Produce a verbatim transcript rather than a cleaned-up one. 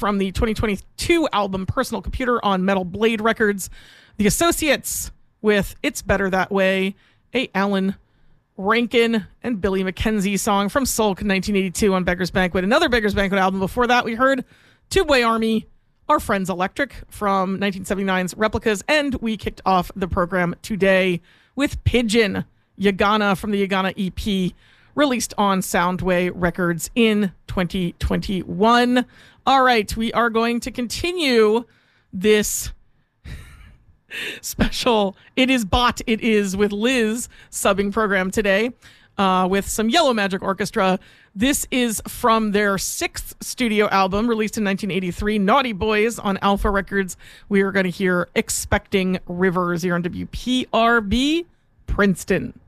from the twenty twenty-two album Personal Computer on Metal Blade Records. The Associates with It's Better That Way, a Alan Rankin and Billy Mackenzie song from Sulk nineteen eighty-two on Beggar's Banquet. Another Beggar's Banquet album. Before that, we heard Tubeway Army, Our Friends Electric from nineteen seventy-nine's Replicas. And we kicked off the program today with Pigeon, Yagana from the Yagana E P, released on Soundway Records in twenty twenty-one. All right, we are going to continue this special It Is Bot, It Is with Liz subbing program today uh, with some Yellow Magic Orchestra. This is from their sixth studio album released in nineteen eighty-three, Naughty Boys on Alpha Records. We are going to hear Expecting Rivers here on W P R B Princeton.